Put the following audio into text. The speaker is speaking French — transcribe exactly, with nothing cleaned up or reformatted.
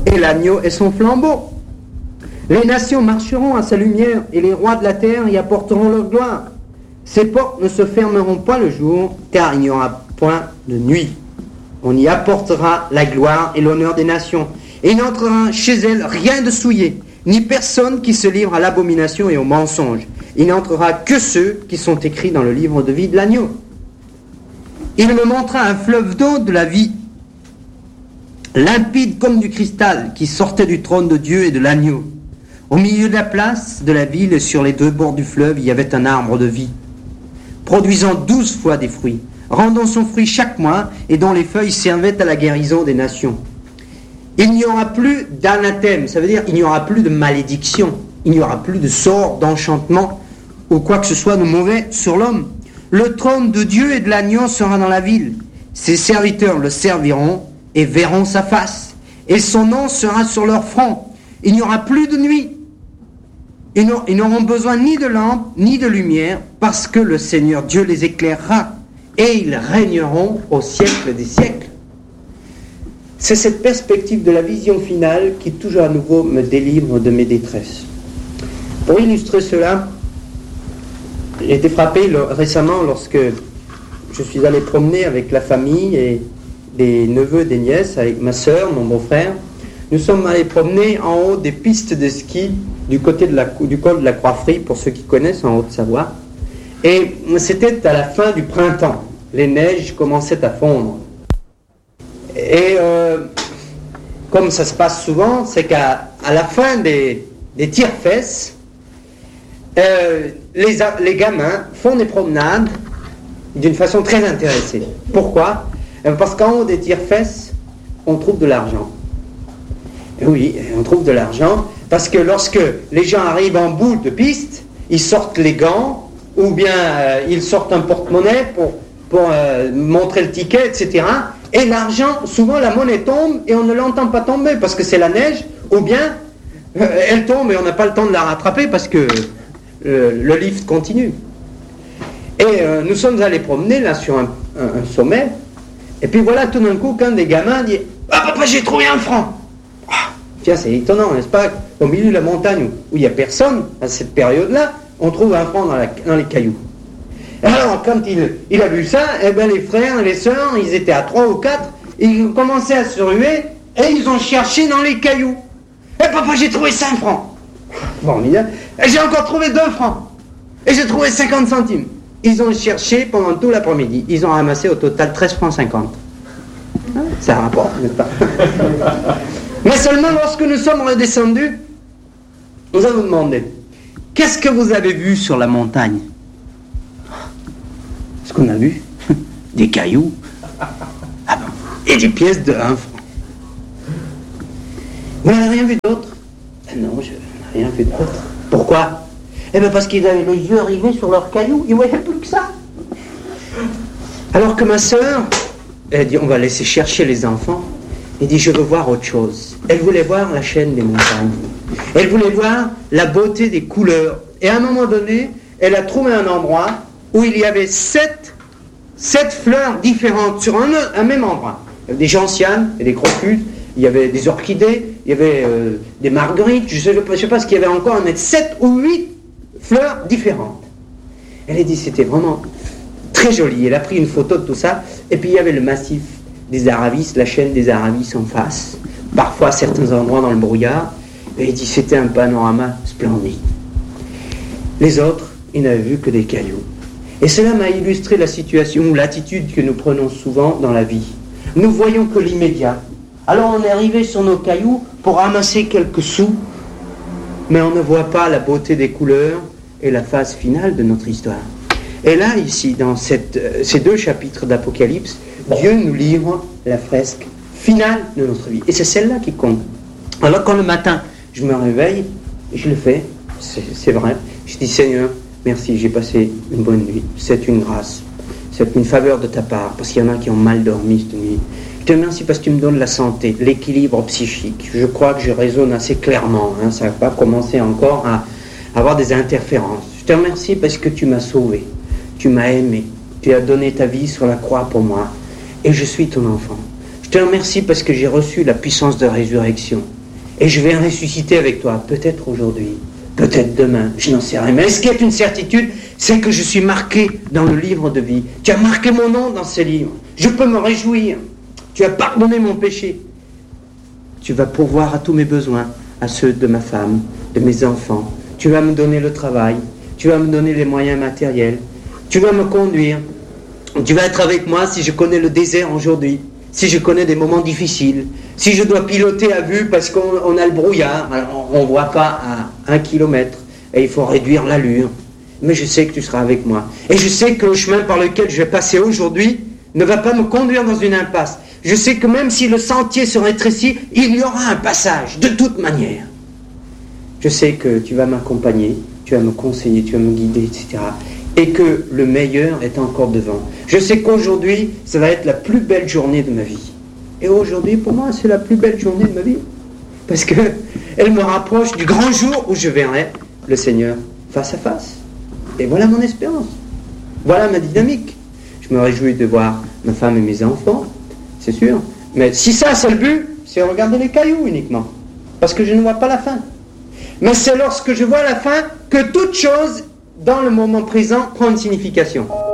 et l'agneau est son flambeau. Les nations marcheront à sa lumière, et les rois de la terre y apporteront leur gloire. Ses portes ne se fermeront pas le jour, car il n'y aura point de nuit. On y apportera la gloire et l'honneur des nations. Et il n'entrera chez elles rien de souillé, ni personne qui se livre à l'abomination et au mensonge. Il n'entrera que ceux qui sont écrits dans le livre de vie de l'agneau. Il me montra un fleuve d'eau de la vie, limpide comme du cristal, qui sortait du trône de Dieu et de l'agneau. Au milieu de la place de la ville et sur les deux bords du fleuve, il y avait un arbre de vie, produisant douze fois des fruits, rendant son fruit chaque mois, et dont les feuilles servaient à la guérison des nations. Il n'y aura plus d'anathème, ça veut dire il n'y aura plus de malédiction, il n'y aura plus de sort, d'enchantement, ou quoi que ce soit de mauvais sur l'homme. Le trône de Dieu et de l'agneau sera dans la ville. Ses serviteurs le serviront et verront sa face, et son nom sera sur leur front. Il n'y aura plus de nuit. Ils n'auront besoin ni de lampe, ni de lumière, parce que le Seigneur Dieu les éclairera, et ils régneront au siècle des siècles. C'est cette perspective de la vision finale qui toujours à nouveau me délivre de mes détresses. Pour illustrer cela, j'ai été frappé récemment lorsque je suis allé promener avec la famille et des neveux, des nièces, avec ma sœur, mon beau-frère. Nous sommes allés promener en haut des pistes de ski du côté de la, du col de la Croix-Frie, pour ceux qui connaissent, en Haute-Savoie. Et c'était à la fin du printemps. Les neiges commençaient à fondre. Et euh, comme ça se passe souvent, c'est qu'à à la fin des, des tire-fesses, euh, les, les gamins font des promenades d'une façon très intéressée. Pourquoi ? Parce qu'en haut des tire-fesses, on trouve de l'argent. Oui, on trouve de l'argent, parce que lorsque les gens arrivent en bout de piste, ils sortent les gants, ou bien euh, ils sortent un porte-monnaie pour, pour euh, montrer le ticket, et cetera. Et l'argent, souvent la monnaie tombe et on ne l'entend pas tomber parce que c'est la neige, ou bien euh, elle tombe et on n'a pas le temps de la rattraper parce que euh, le lift continue. Et euh, nous sommes allés promener là sur un, un, un sommet, et puis voilà, tout d'un coup, quand des gamins disent « Ah papa, j'ai trouvé un franc !» Tiens, c'est étonnant, n'est-ce pas? Au milieu de la montagne où il n'y a personne, à cette période-là, on trouve un franc dans, la, dans les cailloux. Alors, quand il, il a vu ça, eh ben, les frères, les sœurs, ils étaient à trois ou quatre, ils commençaient à se ruer, et ils ont cherché dans les cailloux. « Eh papa, j'ai trouvé cinq francs !» Formidable. Et j'ai encore trouvé deux francs. Et j'ai trouvé cinquante centimes. Ils ont cherché pendant tout l'après-midi. Ils ont ramassé au total treize francs cinquante. C'est un rapport, n'est-ce pas? Mais seulement lorsque nous sommes redescendus, nous avons demandé « Qu'est-ce que vous avez vu sur la montagne ?» Ce qu'on a vu, des cailloux, ah bon, et des pièces de un franc. Vous n'avez rien vu d'autre? Non, je n'ai rien vu d'autre. Pourquoi? Eh bien parce qu'ils avaient les yeux rivés sur leurs cailloux, ils ne voyaient plus que ça. Alors que ma sœur, elle dit, on va laisser chercher les enfants. Elle dit, je veux voir autre chose. Elle voulait voir la chaîne des montagnes. Elle voulait voir la beauté des couleurs. Et à un moment donné, elle a trouvé un endroit où il y avait sept, sept fleurs différentes sur un, un même endroit. Il y avait des gentianes et des crocus, il y avait des orchidées, il y avait euh, des marguerites, je ne sais pas ce qu'il y avait encore, mais sept ou huit fleurs différentes. Elle a dit, c'était vraiment très joli. Elle a pris une photo de tout ça, et puis il y avait le massif des Aravis, la chaîne des Aravis en face, parfois à certains endroits dans le brouillard, et il dit c'était un panorama splendide. Les autres, ils n'avaient vu que des cailloux. Et cela m'a illustré la situation ou l'attitude que nous prenons souvent dans la vie. Nous voyons que l'immédiat. Alors on est arrivé sur nos cailloux pour ramasser quelques sous, mais on ne voit pas la beauté des couleurs et la phase finale de notre histoire. Et là, ici, dans cette, euh, ces deux chapitres d'Apocalypse, Dieu nous livre la fresque finale de notre vie. Et c'est celle-là qui compte. Alors quand le matin, je me réveille, je le fais, c'est, c'est vrai. Je dis, Seigneur, merci, j'ai passé une bonne nuit. C'est une grâce. C'est une faveur de ta part, parce qu'il y en a qui ont mal dormi cette nuit. Je te remercie parce que tu me donnes la santé, l'équilibre psychique. Je crois que je raisonne assez clairement. Hein, ça n'a pas commencé encore à avoir des interférences. Je te remercie parce que tu m'as sauvé. Tu m'as aimé. Tu as donné ta vie sur la croix pour moi. Et je suis ton enfant. Je te remercie parce que j'ai reçu la puissance de résurrection. Et je vais ressusciter avec toi, peut-être aujourd'hui, peut-être demain, je n'en sais rien. Mais ce qui est une certitude, c'est que je suis marqué dans le livre de vie. Tu as marqué mon nom dans ce livre. Je peux me réjouir. Tu as pardonné mon péché. Tu vas pourvoir à tous mes besoins, à ceux de ma femme, de mes enfants. Tu vas me donner le travail. Tu vas me donner les moyens matériels. Tu vas me conduire. Tu vas être avec moi si je connais le désert aujourd'hui, si je connais des moments difficiles, si je dois piloter à vue parce qu'on a le brouillard, alors on ne voit pas à un kilomètre et il faut réduire l'allure. Mais je sais que tu seras avec moi. Et je sais que le chemin par lequel je vais passer aujourd'hui ne va pas me conduire dans une impasse. Je sais que même si le sentier se rétrécit, il y aura un passage, de toute manière. Je sais que tu vas m'accompagner, tu vas me conseiller, tu vas me guider, et cetera. Et que le meilleur est encore devant. Je sais qu'aujourd'hui, ça va être la plus belle journée de ma vie. Et aujourd'hui, pour moi, c'est la plus belle journée de ma vie. Parce qu'elle me rapproche du grand jour où je verrai le Seigneur face à face. Et voilà mon espérance. Voilà ma dynamique. Je me réjouis de voir ma femme et mes enfants, c'est sûr. Mais si ça, c'est le but, c'est regarder les cailloux uniquement. Parce que je ne vois pas la fin. Mais c'est lorsque je vois la fin que toute chose, dans le moment présent, prend une signification.